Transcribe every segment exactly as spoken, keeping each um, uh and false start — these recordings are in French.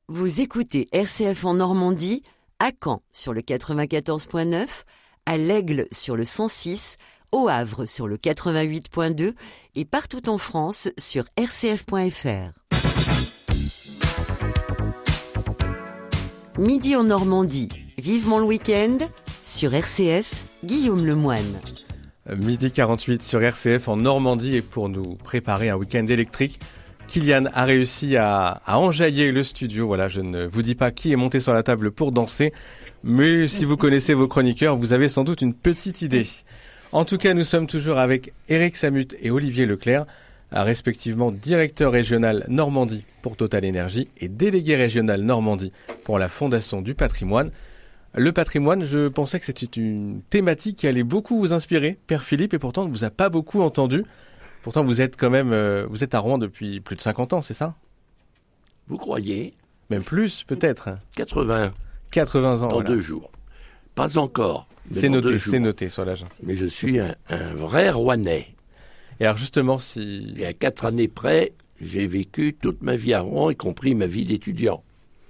Vous écoutez R C F en Normandie, à Caen sur le quatre-vingt-quatorze point neuf, à l'Aigle sur le cent six, au Havre sur le quatre-vingt-huit point deux et partout en France sur r c f point f r. Midi en Normandie, vivement le week-end, sur R C F, Guillaume Lemoine. Midi quarante-huit sur R C F en Normandie, et pour nous préparer un week-end électrique, Kylian a réussi à, à enjailler le studio. Voilà, je ne vous dis pas qui est monté sur la table pour danser, mais si vous connaissez vos chroniqueurs, vous avez sans doute une petite idée. En tout cas, nous sommes toujours avec Eric Samut et Olivier Leclerc, respectivement directeur régional Normandie pour Total Énergie et délégué régional Normandie pour la Fondation du Patrimoine. Le patrimoine, je pensais que c'était une thématique qui allait beaucoup vous inspirer, Père Philippe, et pourtant on ne vous a pas beaucoup entendu. Pourtant, vous êtes quand même, euh, vous êtes à Rouen depuis plus de cinquante ans, c'est ça ? Vous croyez ? Même plus, peut-être. quatre-vingts. quatre-vingts ans, Dans voilà. deux jours. Pas encore. C'est noté, c'est noté sur l'agence. Mais je suis un, un vrai Rouennais. Et alors justement, si... Et à quatre années près, j'ai vécu toute ma vie à Rouen, y compris ma vie d'étudiant.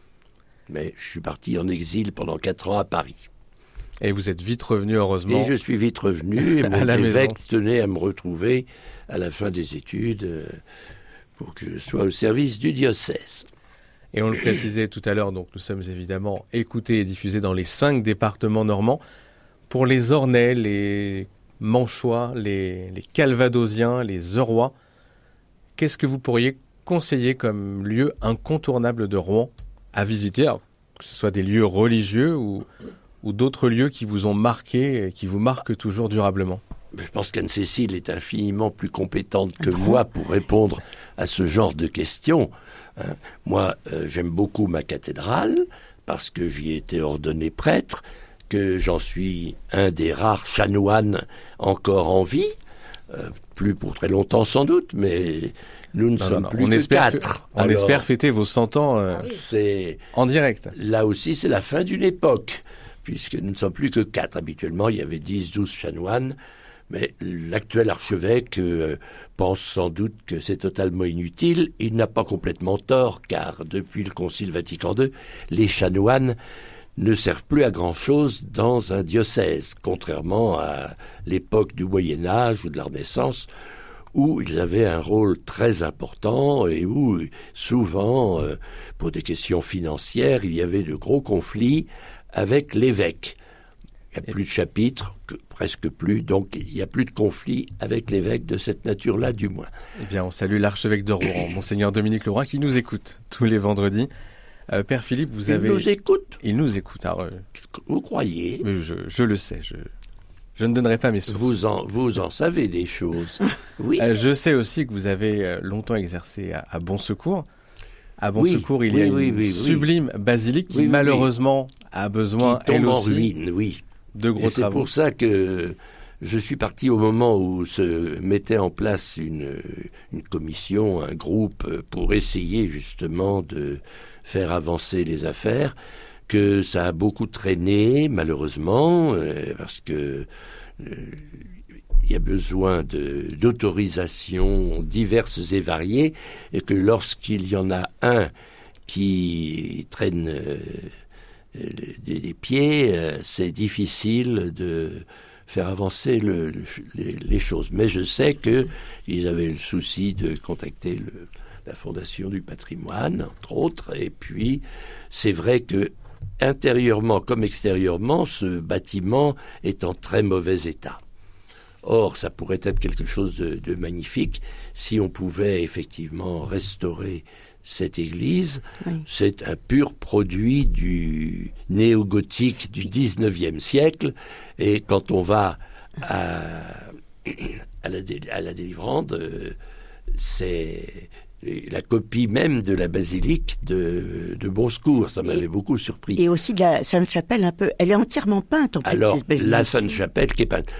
Mais je suis parti en exil pendant quatre ans à Paris. Et vous êtes vite revenu, heureusement. Et je suis vite revenu, et mon la évêque maison. tenait à me retrouver à la fin des études euh, pour que je sois au service du diocèse. Et on le précisait tout à l'heure, donc nous sommes évidemment écoutés et diffusés dans les cinq départements normands. Pour les Ornais, les Manchois, les, les Calvadosiens, les Eurois, qu'est-ce que vous pourriez conseiller comme lieu incontournable de Rouen à visiter, alors, que ce soit des lieux religieux ou, ou d'autres lieux qui vous ont marqué et qui vous marquent toujours durablement? Je pense qu'Anne-Cécile est infiniment plus compétente que moi pour répondre à ce genre de questions. Hein. Moi, euh, j'aime beaucoup ma cathédrale parce que j'y ai été ordonné prêtre, que j'en suis un des rares chanoines encore en vie, euh, plus pour très longtemps sans doute, mais nous ne non, sommes non, plus on que espère quatre. F- on Alors, espère fêter vos cent ans euh, c'est, en direct. Là aussi, c'est la fin d'une époque, puisque nous ne sommes plus que quatre. Habituellement, il y avait dix, douze chanoines, mais l'actuel archevêque euh, pense sans doute que c'est totalement inutile. Il n'a pas complètement tort, car depuis le Concile Vatican deux, les chanoines ne servent plus à grand-chose dans un diocèse, contrairement à l'époque du Moyen-Âge ou de la Renaissance, où ils avaient un rôle très important et où, souvent, euh, pour des questions financières, il y avait de gros conflits avec l'évêque. Il n'y a plus de chapitres, que, presque plus, donc il n'y a plus de conflits avec l'évêque de cette nature-là, du moins. Eh bien, on salue l'archevêque de Rouen, Monseigneur Dominique Leroy, qui nous écoute tous les vendredis. Euh, Père Philippe, vous il avez... Il nous écoute Il nous écoute. Alors, euh... Vous croyez je, je le sais, je... je ne donnerai pas mes sources. Vous en, vous en savez des choses. Oui. Euh, je sais aussi que vous avez longtemps exercé à, à Bon Secours. À Bon oui, Secours, il oui, y a oui, une oui, sublime oui. basilique qui, oui, oui, malheureusement, oui. a besoin, qui tombe elle en aussi, ruine, oui. de gros Et c'est travaux. pour ça que je suis parti au moment où se mettait en place une, une commission, un groupe, pour essayer justement de faire avancer les affaires, que ça a beaucoup traîné, malheureusement, euh, parce que euh, il y a besoin de, d'autorisations diverses et variées, et que lorsqu'il y en a un qui traîne euh, des, des pieds, euh, c'est difficile de faire avancer le, le, les, les choses. Mais je sais qu'ils avaient le souci de contacter le, la Fondation du Patrimoine, entre autres, et puis c'est vrai que intérieurement comme extérieurement, ce bâtiment est en très mauvais état. Or, ça pourrait être quelque chose de, de magnifique si on pouvait effectivement restaurer cette église. Oui. C'est un pur produit du néo-gothique du dix-neuvième siècle, et quand on va à, à, la, à la délivrande, euh, c'est la copie même de la basilique de, de Bon Secours. Ça m'avait et, beaucoup surpris. Et aussi de la Sainte-Chapelle un peu. Elle est entièrement peinte en plus. Alors, cette basilique. la Sainte-Chapelle qui est peinte.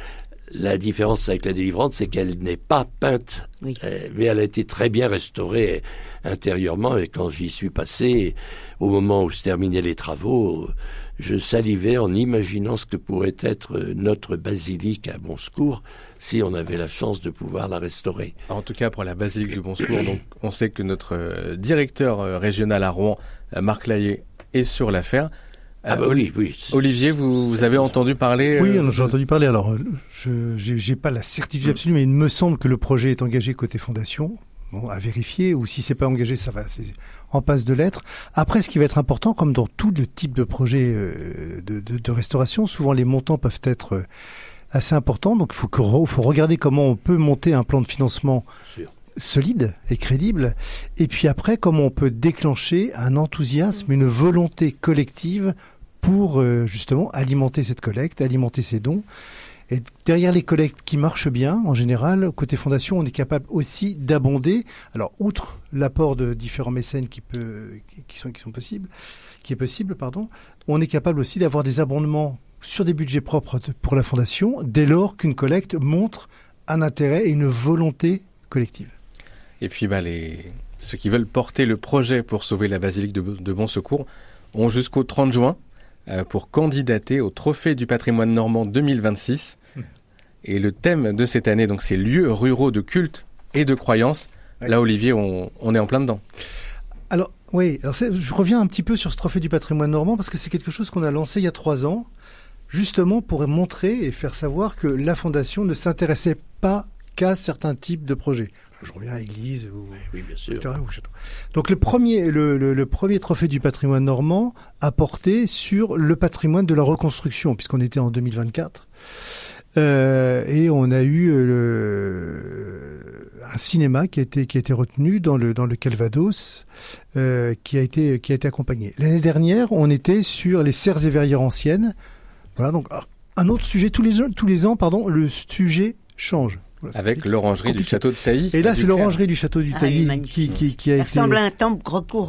La différence avec la délivrante, c'est qu'elle n'est pas peinte, oui. euh, mais elle a été très bien restaurée intérieurement. Et quand j'y suis passé, au moment où se terminaient les travaux, je salivais en imaginant ce que pourrait être notre basilique à Bon Secours si on avait la chance de pouvoir la restaurer. En tout cas, pour la basilique du Bon Secours, donc, on sait que notre euh, directeur euh, régional à Rouen, euh, Marc Laillé, est sur l'affaire. Ah bah euh, oui, oui. Olivier, vous, vous avez entendu parler Oui, euh, j'ai entendu parler. Alors, je j'ai, j'ai pas la certitude absolue, mais il me semble que le projet est engagé côté fondation. Bon, à vérifier, ou si c'est pas engagé, ça va, c'est en passe de l'être. Après, ce qui va être important, comme dans tout le type de projet euh, de, de, de restauration, souvent les montants peuvent être euh, assez importants. Donc, il faut, que, faut regarder comment on peut monter un plan de financement Sûr. solide et crédible. Et puis après, comment on peut déclencher un enthousiasme, une volonté collective pour euh, justement alimenter cette collecte, alimenter ces dons. Et derrière les collectes qui marchent bien, en général, côté fondation, on est capable aussi d'abonder. Alors, outre l'apport de différents mécènes qui, peut, qui, sont, qui sont possibles, qui est possible, pardon, on est capable aussi d'avoir des abondements sur des budgets propres de, pour la fondation, dès lors qu'une collecte montre un intérêt et une volonté collective. Et puis, bah, les... ceux qui veulent porter le projet pour sauver la basilique de, de Bon Secours ont jusqu'au trente juin euh, pour candidater au Trophée du patrimoine normand deux mille vingt-six. Et le thème de cette année, donc, c'est lieux ruraux de culte et de croyance. Ouais. Là, Olivier, on, on est en plein dedans. Alors, oui, alors c'est, je reviens un petit peu sur ce trophée du patrimoine normand parce que c'est quelque chose qu'on a lancé il y a trois ans, justement pour montrer et faire savoir que la Fondation ne s'intéressait pas qu'à certains types de projets. Alors, je reviens à l'église ou, oui, bien sûr. et cetera, ou château. Donc, le premier, le, le, le premier trophée du patrimoine normand a porté sur le patrimoine de la reconstruction, puisqu'on était en deux mille vingt-quatre. Euh, et on a eu euh, le, un cinéma qui a été qui a été retenu dans le dans le Calvados, euh, qui a été qui a été accompagné. L'année dernière, on était sur les serres et verrières anciennes. Voilà, donc un autre sujet tous les tous les ans, pardon, le sujet change. Voilà, avec l'orangerie compliqué. Du château de Tailly. Et là, c'est l'orangerie du château du Tailly ah, qui, qui qui a Ça été. ressemble à un temple Greco.